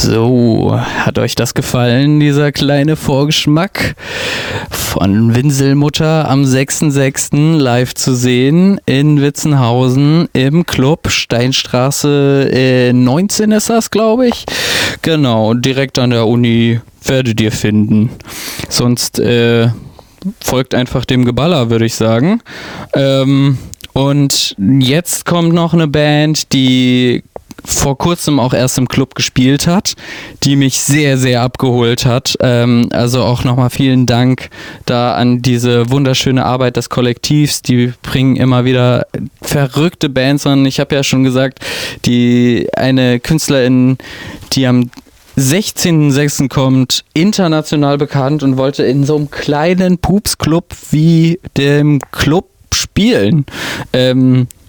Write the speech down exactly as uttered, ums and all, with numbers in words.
So, hat euch das gefallen, dieser kleine Vorgeschmack von Winselmutter am sechster sechster live zu sehen in Witzenhausen im Club Steinstraße äh, neunzehn ist das, glaube ich. Genau, direkt an der Uni werdet ihr finden. Sonst äh, folgt einfach dem Geballer, würde ich sagen. Ähm, und jetzt kommt noch eine Band, die vor kurzem auch erst im Club gespielt hat, die mich sehr, sehr abgeholt hat. Ähm, also auch nochmal vielen Dank da an diese wunderschöne Arbeit des Kollektivs. Die bringen immer wieder verrückte Bands an. Ich habe ja schon gesagt, die eine Künstlerin, die am sechzehnten sechsten kommt, international bekannt und wollte in so einem kleinen Pups-Club wie dem Club spielen. Ähm,